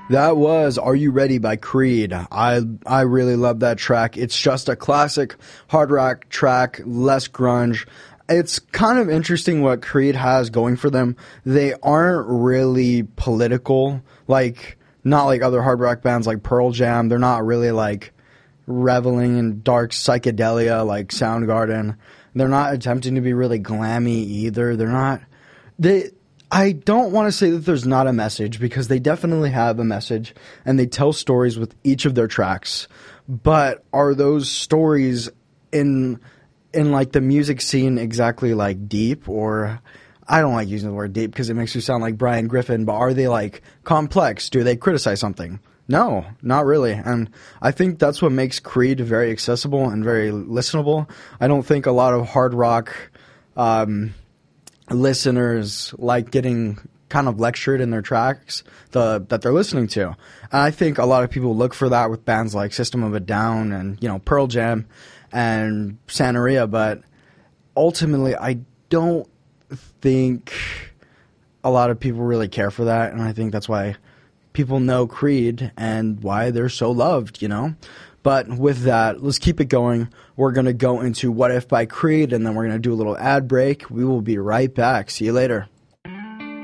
That was Are You Ready by Creed. I really love that track. It's just a classic hard rock track, less grunge. It's kind of interesting what Creed has going for them. They aren't really political, like not like other hard rock bands like Pearl Jam. They're not really like reveling in dark psychedelia like Soundgarden. They're not attempting to be really glammy either. I don't want to say that there's not a message, because they definitely have a message and they tell stories with each of their tracks. But are those stories in like the music scene exactly like deep? Or I don't like using the word deep because it makes you sound like Brian Griffin, but are they like complex? Do they criticize something? No, not really. And I think that's what makes Creed very accessible and very listenable. I don't think a lot of hard rock listeners like getting kind of lectured in their tracks that they're listening to. And I think a lot of people look for that with bands like System of a Down and, Pearl Jam and Santeria, but ultimately I don't think a lot of people really care for that, and I think that's why people know Creed and why they're so loved, But with that, let's keep it going. We're going to go into What If by Creed, and then we're going to do a little ad break. We will be right back. See you later.